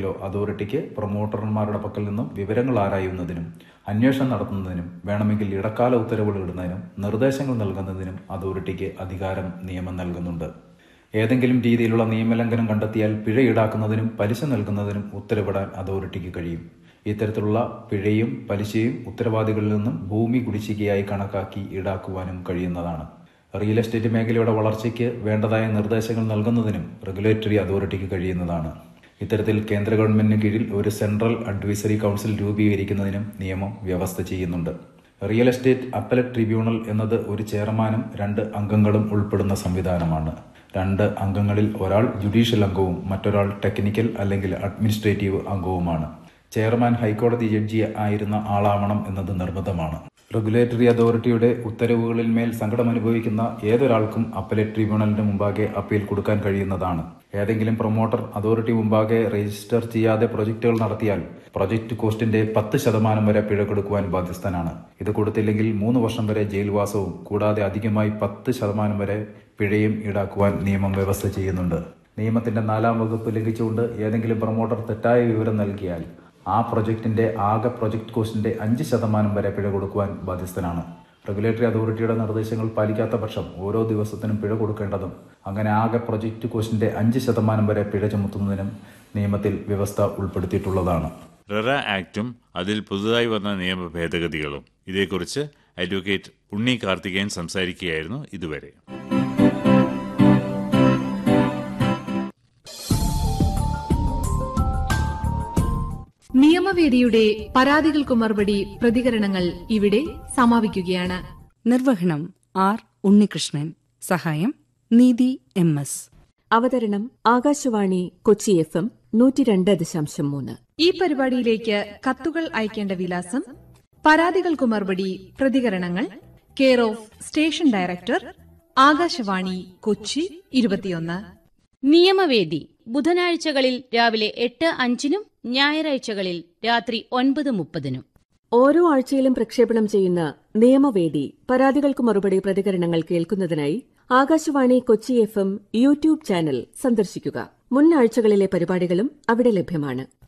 ആണെങ്കിലോ അതോറിറ്റിക്ക് പ്രൊമോട്ടർമാരുടെ പക്കൽ നിന്നും വിവരങ്ങൾ ആരായുന്നതിനും അന്വേഷണം നടത്തുന്നതിനും വേണമെങ്കിൽ ഇടക്കാല ഉത്തരവുകൾ ഇടുന്നതിനും നിർദ്ദേശങ്ങൾ നൽകുന്നതിനും അതോറിറ്റിക്ക് അധികാരം നിയമം നൽകുന്നുണ്ട്. ഏതെങ്കിലും രീതിയിലുള്ള നിയമലംഘനം കണ്ടെത്തിയാൽ പിഴ ഈടാക്കുന്നതിനും പലിശ നൽകുന്നതിനും ഉത്തരവിടാൻ അതോറിറ്റിക്ക് കഴിയും. ഇത്തരത്തിലുള്ള പിഴയും പലിശയും ഉത്തരവാദികളിൽ നിന്നും ഭൂമി കുടിശ്ശികയായി കണക്കാക്കി ഈടാക്കുവാനും കഴിയുന്നതാണ്. റിയൽ എസ്റ്റേറ്റ് മേഖലയുടെ വളർച്ചയ്ക്ക് വേണ്ടതായ നിർദ്ദേശങ്ങൾ നൽകുന്നതിനും റെഗുലേറ്ററി അതോറിറ്റിക്ക് കഴിയുന്നതാണ്. ഇത്തരത്തിൽ കേന്ദ്ര ഗവൺമെന്റിന് കീഴിൽ ഒരു സെൻട്രൽ അഡ്വൈസറി കൗൺസിൽ രൂപീകരിക്കുന്നതിനും നിയമം വ്യവസ്ഥ ചെയ്യുന്നുണ്ട്. റിയൽ എസ്റ്റേറ്റ് അപ്പലറ്റ് ട്രിബ്യൂണൽ എന്നത് ഒരു ചെയർമാനും 2 അംഗങ്ങളും ഉൾപ്പെടുന്ന സംവിധാനമാണ്. 2 അംഗങ്ങളിൽ ഒരാൾ ജുഡീഷ്യൽ അംഗവും മറ്റൊരാൾ ടെക്നിക്കൽ അല്ലെങ്കിൽ അഡ്മിനിസ്ട്രേറ്റീവ് അംഗവുമാണ്. ചെയർമാൻ ഹൈക്കോടതി ജഡ്ജി ആയിരുന്ന ആളാവണം എന്നത് നിർബന്ധമാണ്. റെഗുലേറ്ററി അതോറിറ്റിയുടെ ഉത്തരവുകളിൽ മേൽ സങ്കടം അനുഭവിക്കുന്ന ഏതൊരാൾക്കും അപ്പലേറ്റ് ട്രിബ്യൂണലിന് മുമ്പാകെ അപ്പീൽ കൊടുക്കാൻ കഴിയുന്നതാണ്. ഏതെങ്കിലും പ്രൊമോട്ടർ അതോറിറ്റി മുമ്പാകെ രജിസ്റ്റർ ചെയ്യാതെ പ്രൊജക്ടുകൾ നടത്തിയാൽ പ്രൊജക്ട് കോസ്റ്റിന്റെ 10% വരെ പിഴ കൊടുക്കുവാൻ ബാധ്യസ്ഥനാണ്. ഇത് കൊടുത്തില്ലെങ്കിൽ 3 വർഷം വരെ ജയിൽവാസവും കൂടാതെ അധികമായി 10% വരെ പിഴയും ഈടാക്കുവാൻ നിയമം വ്യവസ്ഥ ചെയ്യുന്നുണ്ട്. നിയമത്തിന്റെ 4-ാം വകുപ്പ് ലംഘിച്ചുകൊണ്ട് ഏതെങ്കിലും പ്രൊമോട്ടർ തെറ്റായ വിവരം നൽകിയാൽ ആ പ്രൊജക്ടിന്റെ ആകെ പ്രൊജക്ട് കോസ്റ്റിന്റെ 5% വരെ പിഴ കൊടുക്കുവാൻ ബാധ്യസ്ഥനാണ്. റെഗുലേറ്ററി അതോറിറ്റിയുടെ നിർദ്ദേശങ്ങൾ പാലിക്കാത്ത പക്ഷം ഓരോ ദിവസത്തിനും പിഴ കൊടുക്കേണ്ടതും അങ്ങനെ ആകെ പ്രൊജക്ട് കോസ്റ്റിന്റെ 5% വരെ പിഴ ചുമത്തുന്നതിനും നിയമത്തിൽ വ്യവസ്ഥ ഉൾപ്പെടുത്തിയിട്ടുള്ളതാണ്. റെറ ആക്ടും അതിൽ പുതുതായി വന്ന നിയമ ഭേദഗതികളും ഇതേക്കുറിച്ച് അഡ്വക്കേറ്റ് ഉണ്ണി കാർത്തികേയൻ സംസാരിക്കുകയായിരുന്നു ഇതുവരെ. നിയമവേദിയുടെ പരാതികൾക്കു മറുപടി പ്രതികരണങ്ങൾ ഇവിടെ സമാപിക്കുകയാണ്. നിർവഹണം ആർ ഉണ്ണികൃഷ്ണൻ. സഹായം നീതി MS. അവതരണം ആകാശവാണി കൊച്ചി FM 102.3. ഈ പരിപാടിയിലേക്ക് കത്തുകൾ അയക്കേണ്ട വിലാസം: പരാതികൾക്കു മറുപടി പ്രതികരണങ്ങൾ, care of station director, Akashvani Kochi 21. നിയമവേദി ബുധനാഴ്ചകളിൽ രാവിലെ 8:05 ഞായറാഴ്ചകളിൽ രാത്രി 9:30. ഓരോ ആഴ്ചയിലും പ്രക്ഷേപണം ചെയ്യുന്ന നിയമവേദി പരാതികൾക്ക് മറുപടി പ്രതികരണങ്ങൾ കേൾക്കുന്നതിനായി Akashvani Kochi FM YouTube channel സന്ദർശിക്കുക. മുൻ ആഴ്ചകളിലെ പരിപാടികളും അവിടെ ലഭ്യമാണ്.